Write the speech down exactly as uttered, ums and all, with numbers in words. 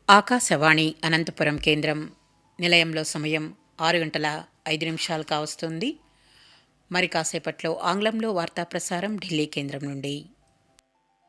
ఆకాశవాణి అనంతపురం కేంద్రం నిలయంలో సమయం ఆరు గంటల ఐదు నిమిషాలు కావస్తుంది. మరి కాసేపట్లో ఆంగ్లంలో వార్తా ప్రసారం ఢిల్లీ కేంద్రం నుండి.